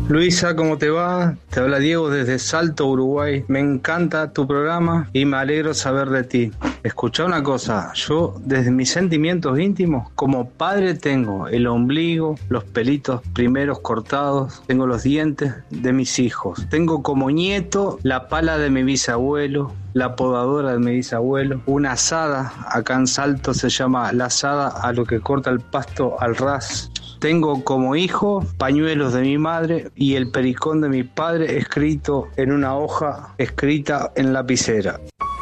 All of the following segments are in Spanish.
Luisa, ¿cómo te va? Te habla Diego desde Salto, Uruguay. Me encanta tu programa y me alegro saber de ti. Escuchá una cosa, yo desde mis sentimientos íntimos, como padre tengo el ombligo, los pelitos primeros cortados, tengo los dientes de mis hijos. Tengo como nieto la pala de mi bisabuelo, la podadora de mi bisabuelo, una asada, acá en Salto se llama la asada a lo que corta el pasto al ras. Tengo como hijo pañuelos de mi madre y el pericón de mi padre escrito en una hoja escrita en lapicera.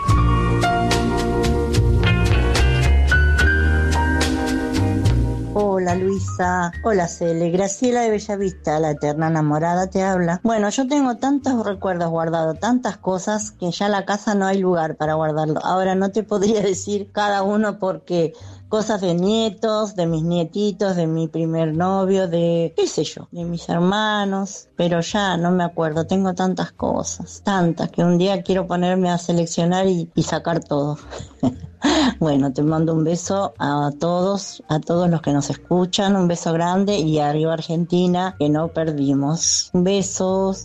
Hola Luisa, hola Cele, Graciela de Bellavista, la eterna enamorada te habla. Bueno, yo tengo tantos recuerdos guardados, tantas cosas que ya en la casa no hay lugar para guardarlo. Ahora no te podría decir cada uno porque cosas de nietos, de mis nietitos, de mi primer novio, de qué sé yo, de mis hermanos, pero ya no me acuerdo, tengo tantas cosas, tantas que un día quiero ponerme a seleccionar y sacar todo. Bueno, te mando un beso a todos los que nos escuchan, un beso grande y arriba Argentina, que no perdimos. Besos.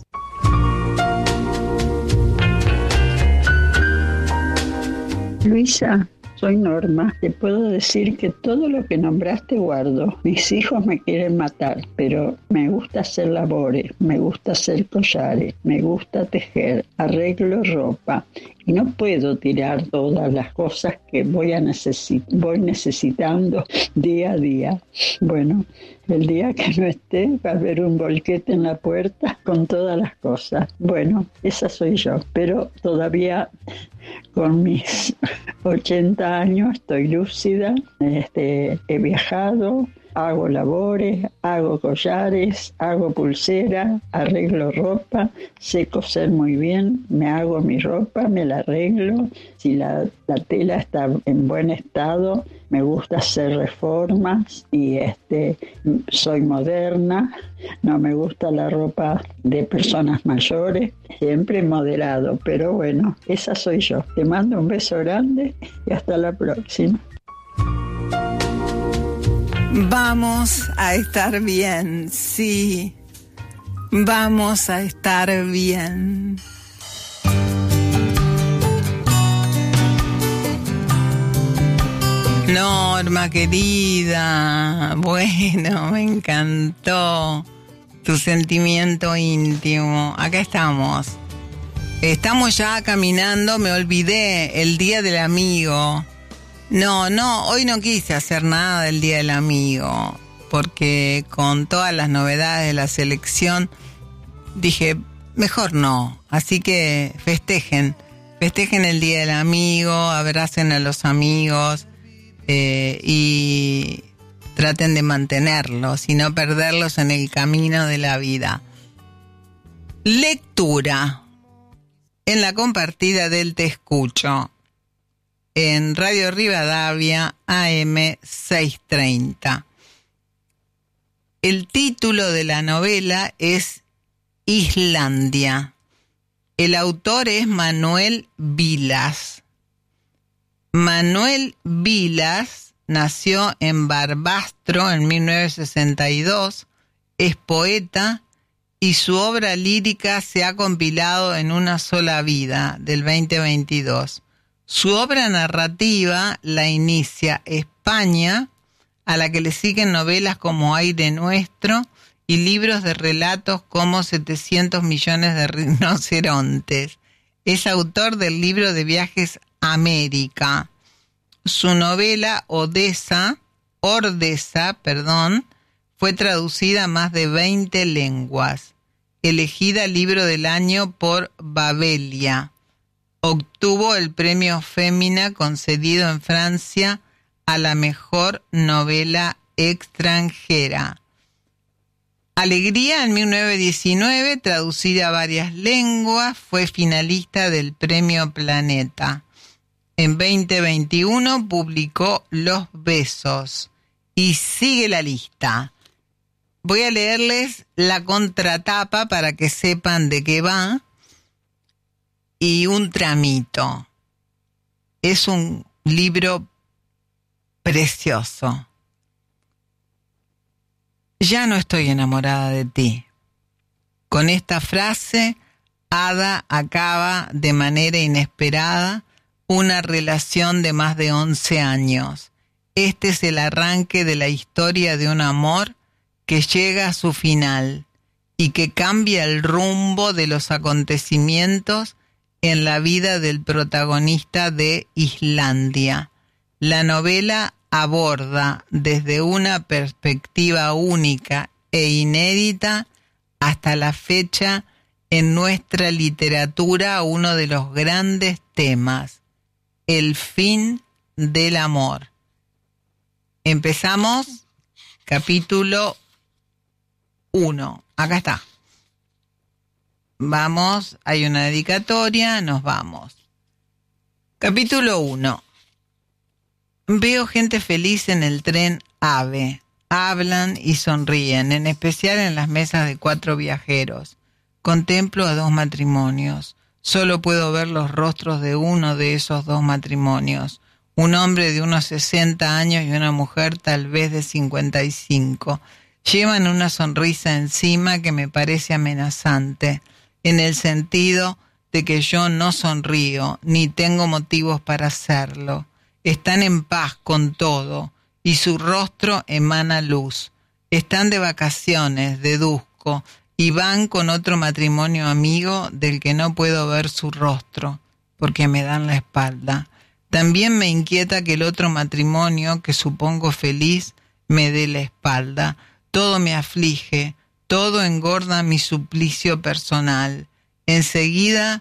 Luisa, soy Norma. Te puedo decir que todo lo que nombraste guardo. Mis hijos me quieren matar, pero me gusta hacer labores, me gusta hacer collares, me gusta tejer, arreglo ropa. Y no puedo tirar todas las cosas que voy necesitando día a día. Bueno, el día que no esté va a haber un volquete en la puerta con todas las cosas. Bueno, esa soy yo, pero todavía con mis 80 años estoy lúcida, he viajado, hago labores, hago collares, hago pulseras, arreglo ropa, sé coser muy bien, me hago mi ropa, me la arreglo, si la tela está en buen estado, me gusta hacer reformas y soy moderna, no me gusta la ropa de personas mayores, siempre moderado, pero bueno, esa soy yo. Te mando un beso grande y hasta la próxima. Vamos a estar bien, sí, vamos a estar bien. Norma, querida, bueno, me encantó tu sentimiento íntimo. Acá estamos. Estamos ya caminando, me olvidé, el Día del Amigo. No, hoy no quise hacer nada del Día del Amigo, porque con todas las novedades de la selección, dije, mejor no. Así que festejen el Día del Amigo, abracen a los amigos y traten de mantenerlos y no perderlos en el camino de la vida. Lectura en la compartida del Te Escucho en Radio Rivadavia AM 630. El título de la novela es Islandia. El autor es Manuel Vilas. Manuel Vilas nació en Barbastro en 1962, es poeta y su obra lírica se ha compilado en Una sola vida del 2022. Su obra narrativa la inicia España, a la que le siguen novelas como Aire Nuestro y libros de relatos como 700 millones de rinocerontes. Es autor del libro de viajes América. Su novela Ordesa, fue traducida a más de 20 lenguas. Elegida libro del año por Babelia. Obtuvo el premio Fémina concedido en Francia a la mejor novela extranjera. Alegría en 1919, traducida a varias lenguas, fue finalista del premio Planeta. En 2021 publicó Los Besos y sigue la lista. Voy a leerles la contratapa para que sepan de qué va y un tramito. Es un libro precioso. Ya no estoy enamorada de ti. Con esta frase, Ada acaba de manera inesperada una relación de más de 11 años. Este es el arranque de la historia de un amor que llega a su final y que cambia el rumbo de los acontecimientos en la vida del protagonista de Islandia. La novela aborda desde una perspectiva única e inédita hasta la fecha en nuestra literatura uno de los grandes temas, el fin del amor. Empezamos capítulo 1. Acá está. Vamos, hay una dedicatoria, nos vamos. Capítulo 1. Veo gente feliz en el tren AVE. Hablan y sonríen, en especial en las mesas de 4 viajeros. Contemplo a 2 matrimonios. Solo puedo ver los rostros de uno de esos 2 matrimonios. Un hombre de unos 60 años y una mujer tal vez de 55. Llevan una sonrisa encima que me parece amenazante, en el sentido de que yo no sonrío, ni tengo motivos para hacerlo. Están en paz con todo, y su rostro emana luz. Están de vacaciones, deduzco, y van con otro matrimonio amigo del que no puedo ver su rostro, porque me dan la espalda. También me inquieta que el otro matrimonio, que supongo feliz, me dé la espalda. Todo me aflige, todo engorda mi suplicio personal. Enseguida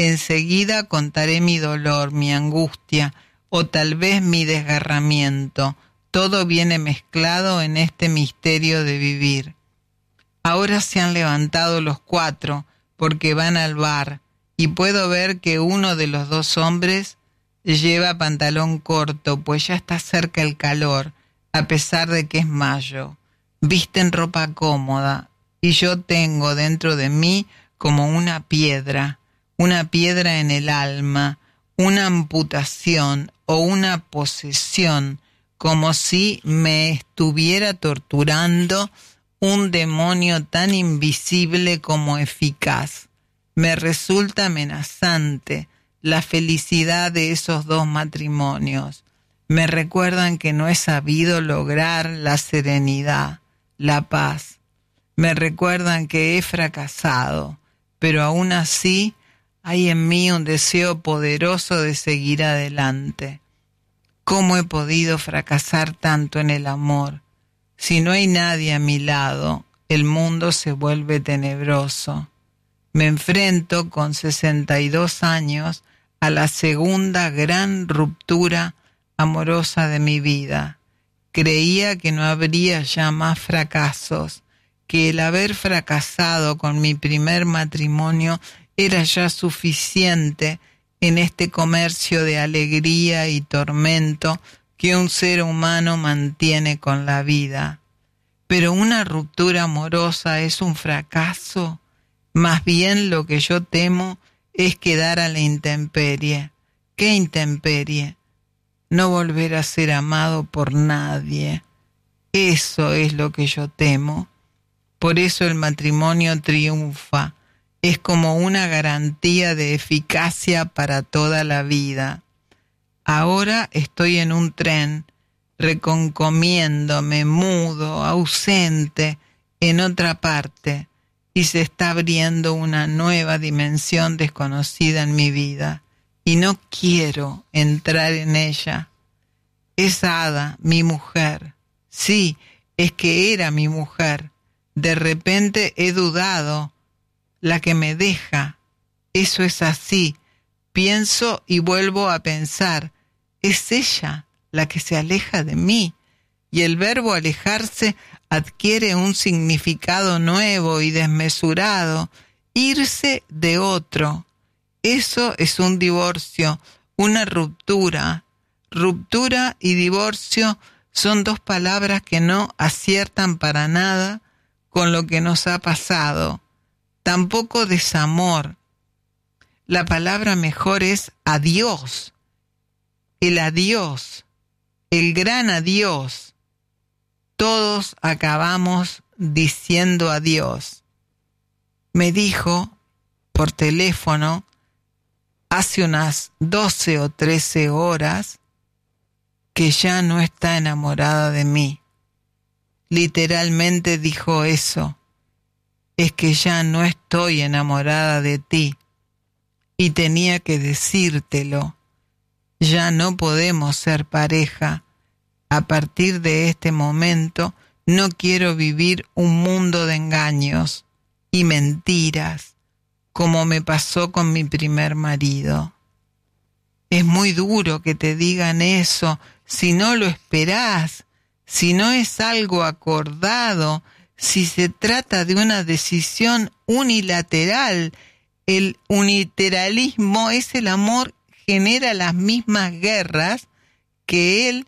contaré mi dolor, mi angustia, o tal vez mi desgarramiento. Todo viene mezclado en este misterio de vivir. Ahora se han levantado los 4 porque van al bar y puedo ver que uno de los 2 hombres lleva pantalón corto, pues ya está cerca el calor, a pesar de que es mayo. Visten ropa cómoda y yo tengo dentro de mí como una piedra en el alma, una amputación o una posesión, como si me estuviera torturando un demonio tan invisible como eficaz. Me resulta amenazante la felicidad de esos 2 matrimonios. Me recuerdan que no he sabido lograr la serenidad, la paz. Me recuerdan que he fracasado, pero aún así hay en mí un deseo poderoso de seguir adelante. ¿Cómo he podido fracasar tanto en el amor? Si no hay nadie a mi lado, el mundo se vuelve tenebroso. Me enfrento con 62 años a la segunda gran ruptura amorosa de mi vida. Creía que no habría ya más fracasos, que el haber fracasado con mi primer matrimonio era ya suficiente en este comercio de alegría y tormento que un ser humano mantiene con la vida. Pero una ruptura amorosa es un fracaso. Más bien lo que yo temo es quedar a la intemperie. ¿Qué intemperie? No volver a ser amado por nadie. Eso es lo que yo temo. Por eso el matrimonio triunfa. Es como una garantía de eficacia para toda la vida. Ahora estoy en un tren, reconcomiéndome, mudo, ausente, en otra parte, y se está abriendo una nueva dimensión desconocida en mi vida, y no quiero entrar en ella. Es Ada, mi mujer. Sí, es que era mi mujer. De repente he dudado. La que me deja. Eso es así. Pienso y vuelvo a pensar. Es ella la que se aleja de mí. Y el verbo alejarse adquiere un significado nuevo y desmesurado. Irse de otro. Eso es un divorcio, una ruptura. Ruptura y divorcio son 2 palabras que no aciertan para nada con lo que nos ha pasado. Tampoco desamor. La palabra mejor es adiós. El adiós, el gran adiós. Todos acabamos diciendo adiós. me dijo por teléfono hace unas 12 o 13 horas que ya no está enamorada de mí. Literalmente dijo eso. Es que ya no estoy enamorada de ti. Y tenía que decírtelo. Ya no podemos ser pareja. A partir de este momento no quiero vivir un mundo de engaños y mentiras, como me pasó con mi primer marido. Es muy duro que te digan eso si no lo esperás, si no es algo acordado, si se trata de una decisión unilateral. El unilateralismo es el amor, genera las mismas guerras que el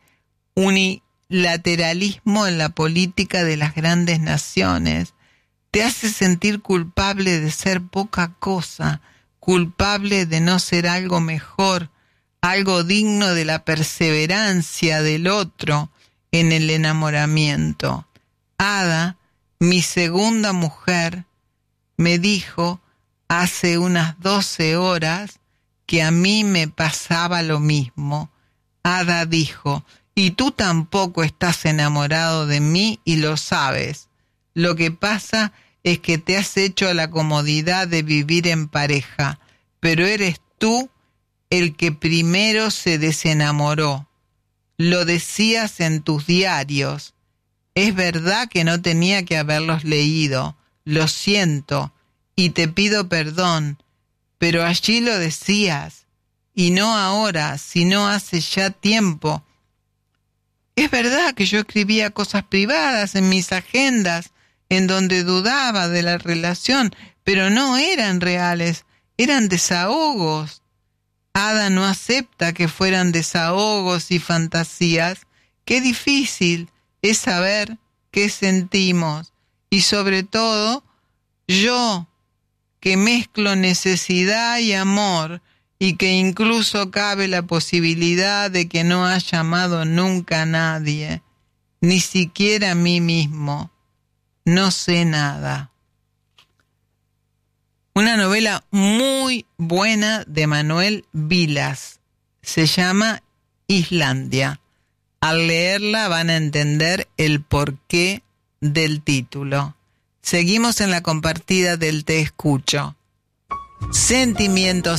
unilateralismo en la política de las grandes naciones. Te hace sentir culpable de ser poca cosa, culpable de no ser algo mejor, algo digno de la perseverancia del otro en el enamoramiento. Ada, mi segunda mujer, me dijo hace unas 12 horas que a mí me pasaba lo mismo. Ada dijo, y tú tampoco estás enamorado de mí y lo sabes. Lo que pasa es que te has hecho a la comodidad de vivir en pareja, pero eres tú el que primero se desenamoró. Lo decías en tus diarios. Es verdad que no tenía que haberlos leído. Lo siento y te pido perdón, pero allí lo decías, y no ahora, sino hace ya tiempo. Es verdad que yo escribía cosas privadas en mis agendas, en donde dudaba de la relación, pero no eran reales, eran desahogos. Ada no acepta que fueran desahogos y fantasías. Qué difícil es saber qué sentimos, y sobre todo, yo, que mezclo necesidad y amor, y que incluso cabe la posibilidad de que no haya amado nunca a nadie, ni siquiera a mí mismo. No sé nada. Una novela muy buena de Manuel Vilas. Se llama Islandia. Al leerla van a entender el porqué del título. Seguimos en la compartida del Te Escucho. Sentimientos